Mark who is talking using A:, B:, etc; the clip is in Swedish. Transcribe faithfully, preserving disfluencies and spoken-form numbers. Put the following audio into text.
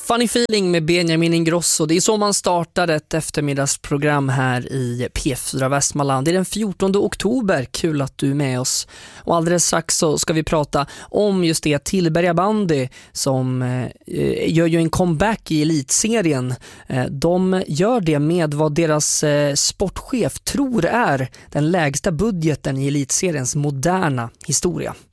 A: Funny Feeling med Benjamin Ingrosso. Det är så man startar ett eftermiddagsprogram här i P fyra Västmanland. Det är den fjortonde oktober. Kul att du är med oss. Och alldeles strax så ska vi prata om just det Tillberga bandy som eh, gör ju en comeback i elitserien. Eh, de gör det med vad deras eh, sportchef tror är den lägsta budgeten i elitseriens moderna historia.